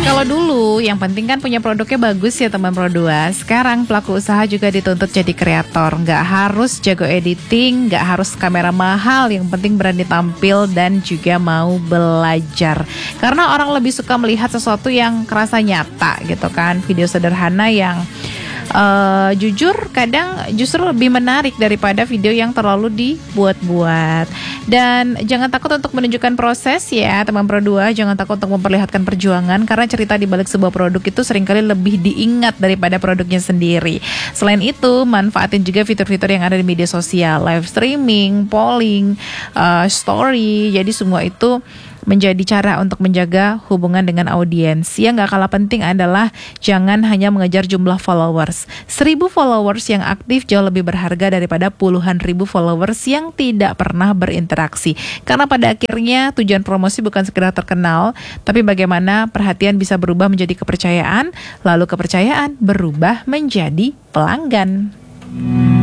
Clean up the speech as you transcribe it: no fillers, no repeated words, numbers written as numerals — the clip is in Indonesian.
Kalau dulu yang penting kan punya produknya bagus ya teman Pro2. Sekarang pelaku usaha juga dituntut jadi kreator. Nggak harus jago editing, nggak harus kamera mahal. Yang penting berani tampil dan juga mau belajar. Karena orang lebih suka melihat sesuatu yang kerasa nyata gitu kan. Video sederhana yang jujur kadang justru lebih menarik daripada video yang terlalu dibuat-buat. Dan jangan takut untuk menunjukkan proses ya teman Pro2. Jangan takut untuk memperlihatkan perjuangan, karena cerita di balik sebuah produk itu seringkali lebih diingat daripada produknya sendiri. Selain itu, manfaatin juga fitur-fitur yang ada di media sosial, live streaming, polling, story. Jadi semua itu menjadi cara untuk menjaga hubungan dengan audiens. Yang gak kalah penting adalah jangan hanya mengejar jumlah followers. 1.000 followers yang aktif jauh lebih berharga daripada puluhan ribu followers yang tidak pernah berinteraksi. Karena pada akhirnya tujuan promosi bukan sekedar terkenal, tapi bagaimana perhatian bisa berubah menjadi kepercayaan, lalu kepercayaan berubah menjadi pelanggan.